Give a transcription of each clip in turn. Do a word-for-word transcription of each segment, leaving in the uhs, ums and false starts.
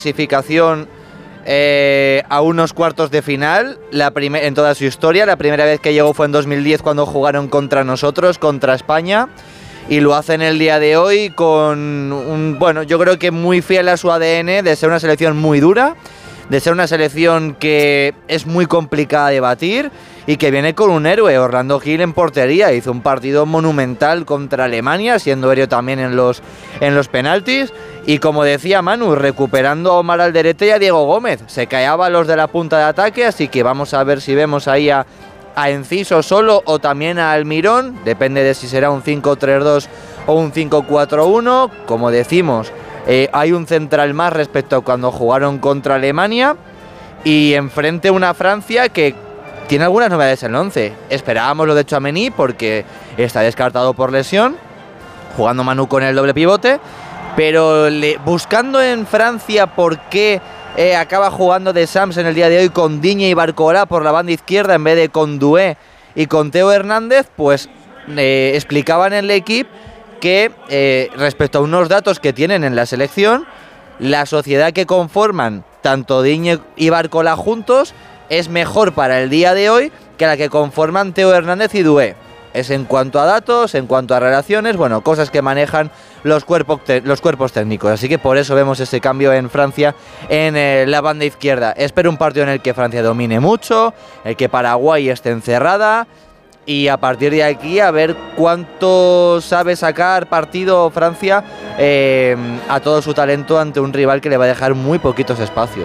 clasificación eh, a unos cuartos de final la en toda su historia. La primera vez que llegó fue en dos mil diez cuando jugaron contra nosotros, contra España, y lo hacen el día de hoy con un, bueno, yo creo que muy fiel a su A D N de ser una selección muy dura, de ser una selección que es muy complicada de batir y que viene con un héroe. Orlando Gil en portería, hizo un partido monumental contra Alemania, siendo héroe también en los, en los penaltis. Y como decía Manu, recuperando a Omar Alderete y a Diego Gómez. Se callaban los de la punta de ataque, así que vamos a ver si vemos ahí a, a Enciso solo o también a Almirón. Depende de si será un cinco tres dos o un cinco cuatro uno. Como decimos, eh, hay un central más respecto a cuando jugaron contra Alemania. Y enfrente una Francia que tiene algunas novedades en el once. Esperábamos lo de Tchouaméni porque está descartado por lesión, jugando Manu con el doble pivote. Pero le, buscando en Francia por qué eh, acaba jugando de Sams en el día de hoy con Digne y Barcola por la banda izquierda en vez de con Doué y con Theo Hernández, pues eh, explicaban en el equipo que eh, respecto a unos datos que tienen en la selección, la sociedad que conforman tanto Digne y Barcola juntos es mejor para el día de hoy que la que conforman Theo Hernández y Doué. Es en cuanto a datos, en cuanto a relaciones, bueno, cosas que manejan los cuerpos, te- los cuerpos técnicos. Así que por eso vemos ese cambio en Francia en eh, la banda izquierda. Espero un partido en el que Francia domine mucho, el que Paraguay esté encerrada y a partir de aquí a ver cuánto sabe sacar partido Francia eh, a todo su talento ante un rival que le va a dejar muy poquitos espacios.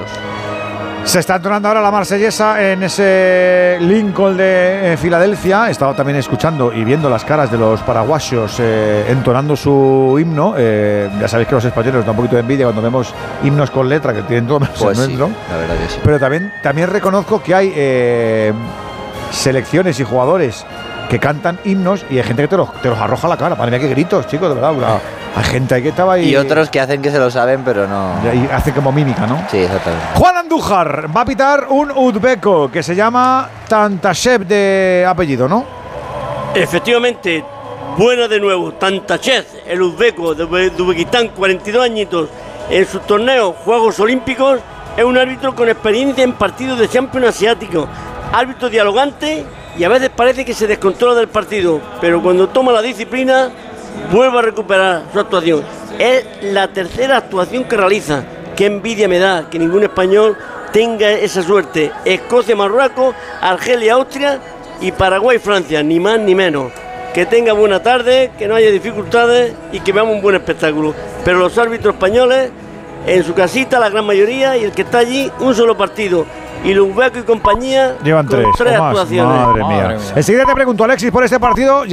Se está entonando ahora la marsellesa en ese Lincoln de eh, Filadelfia. He estado también escuchando y viendo las caras de los paraguayos eh, entonando su himno. Eh, ya sabéis que los españoles nos da un poquito de envidia cuando vemos himnos con letra que tienen todo menos Pues el sí, nuestro. la verdad que sí. Pero también, también reconozco que hay eh, selecciones y jugadores que cantan himnos y hay gente que te los, te los arroja a la cara. Madre mía, qué gritos, chicos, de verdad. Una, hay gente ahí que estaba ahí. Y otros que hacen que se lo saben, pero no. Y hace como mímica, ¿no? Sí, exactamente. Juan Andújar va a pitar un uzbeco que se llama Tantashev de apellido, ¿no? Efectivamente, buena de nuevo, Tantashev, el uzbeco de Uzbekistán, cuarenta y dos añitos, en sus torneos Juegos Olímpicos, es un árbitro con experiencia en partidos de Champions asiático, árbitro dialogante y a veces parece que se descontrola del partido, pero cuando toma la disciplina vuelve a recuperar su actuación. Es la tercera actuación que realiza. Qué envidia me da que ningún español tenga esa suerte. Escocia, Marruecos, Argelia, Austria y Paraguay, Francia, ni más ni menos. Que tenga buena tarde, que no haya dificultades y que veamos un buen espectáculo. Pero los árbitros españoles, en su casita, la gran mayoría, y el que está allí, un solo partido. Y los Uzbeco y compañía llevan con tres, tres o más. actuaciones. Madre mía. Madre mía. Enseguida te pregunto, Alexis, por este partido.